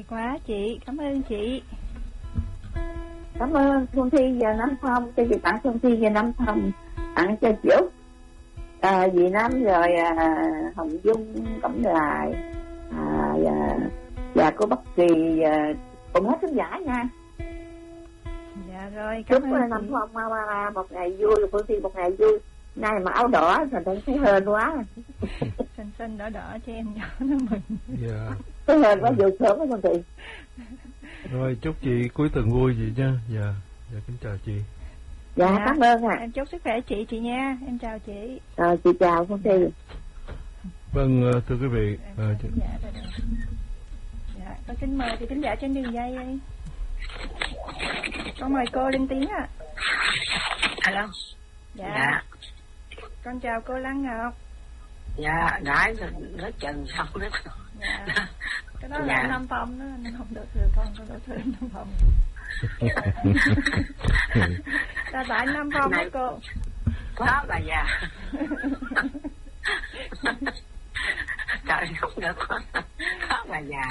quá chị, cảm ơn chị. Cảm ơn Phương Thi và Nam Phong, cho chị tặng Phương Thi và Nam Phong, tặng cho Trúc, dì Năm rồi Hồng Dung, Cẩm Lại, và cô Bắc Kỳ, cùng hết khán giả nha. Dạ rồi, cảm Chúc ơn Nam chị. Phong một ngày vui, Phương Thi một ngày vui. Nay mà áo đỏ thành thấy hên quá. Xinh đỏ cho em cho nó mừng. Dạ. Thấy hên quá, vừa sớm đó Phương Thi. Rồi chúc chị cuối tuần vui chị nha. Dạ, kính chào chị. Dạ, cảm ơn ạ. Em chúc sức khỏe chị nha. Em chào chị. Rồi chị chào Phương Thi. Vâng, thưa quý vị. Dạ, con xin mời chị khán giả trên đường dây đi. Con mời cô lên tiếng ạ. Alo. Dạ. Con chào cô Lan Ngọc. Dạ, nói chừng xong đó. Dạ. Cái đó là Nam Phong đó, nên không được rồi con đổ thừa Nam Phong. Ta tại Nam Phong đó cô. Có bà già. Trời không được quá. Có bà già.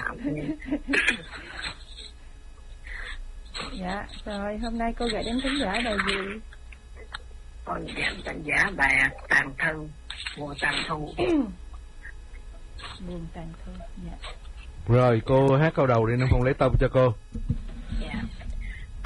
Dạ, rồi hôm nay cô gửi đến khán giả bài gì? Con gửi khán giả bài Tàn Thư, mùa tàn thu. Buồn tàn thu, dạ. Rồi cô hát câu đầu đi, Nam Phong lấy tông cho cô. Dạ.